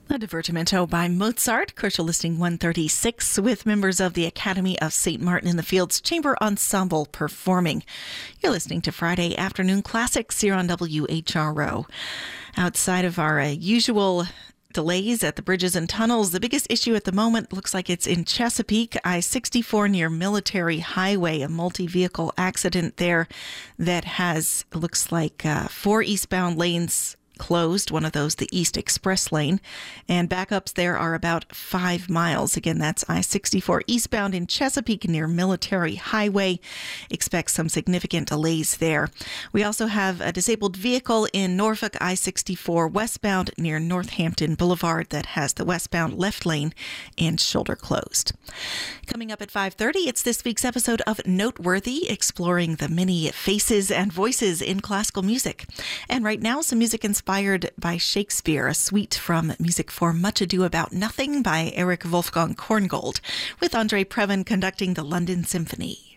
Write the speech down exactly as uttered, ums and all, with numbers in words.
A divertimento by Mozart, crucial listing one thirty-six, with members of the Academy of Saint Martin in the Fields Chamber Ensemble performing. You're listening to Friday Afternoon Classics here on W H R O. Outside of our uh, usual delays at the bridges and tunnels, the biggest issue at the moment looks like it's in Chesapeake, I sixty-four near Military Highway, a multi-vehicle accident there that has, looks like, uh, four eastbound lanes closed, one of those the East Express lane, and backups there are about five miles. Again, that's I sixty-four eastbound in Chesapeake near Military Highway. Expect some significant delays there. We also have a disabled vehicle in Norfolk I sixty-four westbound near Northampton Boulevard that has the westbound left lane and shoulder closed. Coming up at five thirty, it's this week's episode of Noteworthy, exploring the many faces and voices in classical music. And right now, some music inspired Inspired by Shakespeare, a suite from Music for Much Ado About Nothing by Erich Wolfgang Korngold, with Andre Previn conducting the London Symphony.